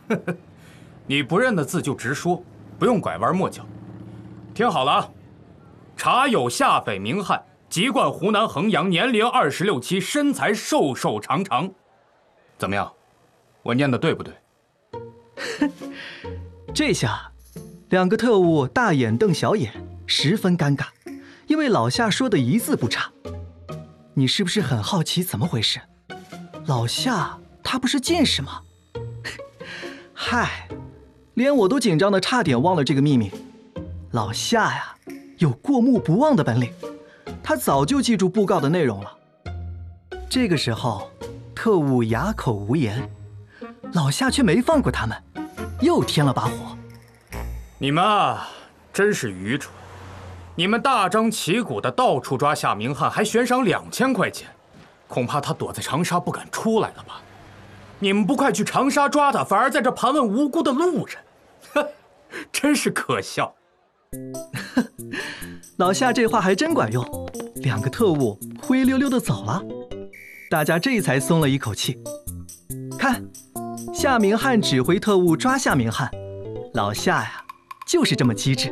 你不认的字就直说，不用拐弯抹角。听好了啊，查有下匪名汉，籍贯湖南衡阳，年龄26、7，身材瘦瘦长长。怎么样？我念的对不对？ 这下，两个特务大眼瞪小眼，十分尴尬，因为老夏说的一字不差。你是不是很好奇怎么回事？老夏他不是近视吗？嗨，连我都紧张的差点忘了这个秘密。老夏呀，有过目不忘的本领，他早就记住布告的内容了。这个时候，特务哑口无言，老夏却没放过他们，又添了把火。 你们啊，真是愚蠢！你们大张旗鼓的到处抓夏明翰，还悬赏2000块钱，恐怕他躲在长沙不敢出来了吧？你们不快去长沙抓他，反而在这盘问无辜的路人，哼，真是可笑。 老夏这话还真管用，两个特务灰溜溜的走了，大家这才松了一口气。看，夏明翰指挥特务抓夏明翰，老夏呀，就是这么机智。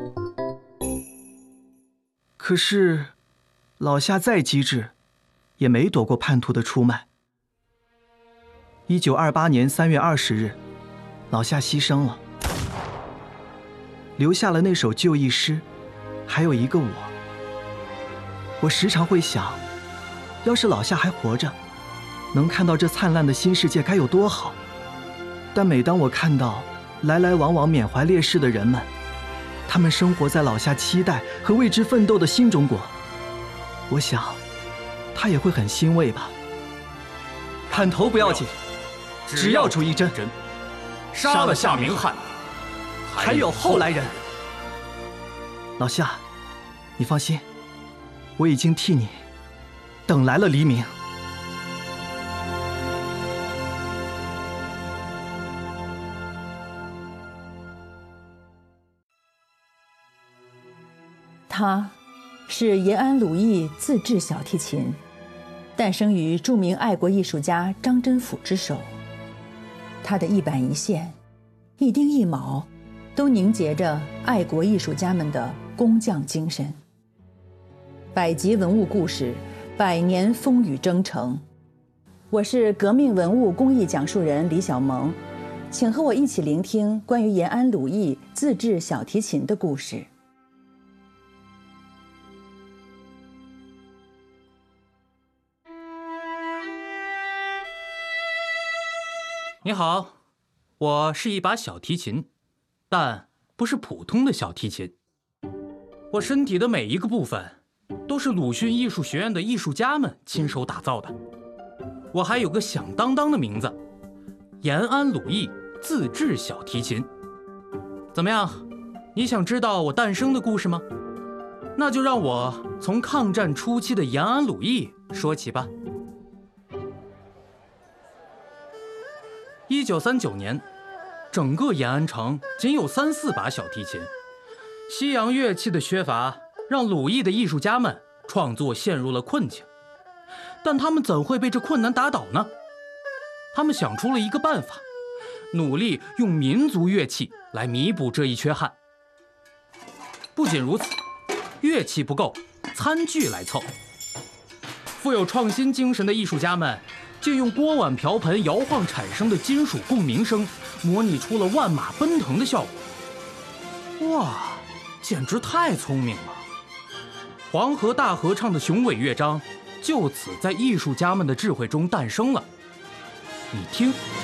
可是，老夏再机智，也没躲过叛徒的出卖。1928年3月20日，老夏牺牲了，留下了那首就义诗，还有一个我。我时常会想，要是老夏还活着，能看到这灿烂的新世界该有多好。但每当我看到来来往往缅怀烈士的人们，他们生活在老夏期待和为之奋斗的新中国，我想他也会很欣慰吧。砍头不要紧，只要出一针， 杀了夏明翰， 还有后来人。老夏，你放心，我已经替你等来了黎明。 他是延安鲁艺自制小提琴，诞生于著名爱国艺术家张真甫之手。他的一板一线、一丁一卯，都凝结着爱国艺术家们的工匠精神。百集文物故事，百年风雨征程。我是革命文物工艺讲述人李小萌，请和我一起聆听关于延安鲁艺自制小提琴的故事。 你好，我是一把小提琴，但不是普通的小提琴。我身体的每一个部分都是鲁迅艺术学院的艺术家们亲手打造的。我还有个响当当的名字，延安鲁艺自制小提琴。怎么样，你想知道我诞生的故事吗？那就让我从抗战初期的延安鲁艺说起吧。1939年，整个延安城仅有3、4把小提琴。西洋乐器的缺乏让鲁艺的艺术家们创作陷入了困境，但他们怎会被这困难打倒呢？他们想出了一个办法，努力用民族乐器来弥补这一缺憾。不仅如此，乐器不够，餐具来凑。富有创新精神的艺术家们借用锅碗瓢盆摇晃产生的金属共鸣声，模拟出了万马奔腾的效果。哇，简直太聪明了！黄河大合唱的雄伟乐章就此在艺术家们的智慧中诞生了。你听，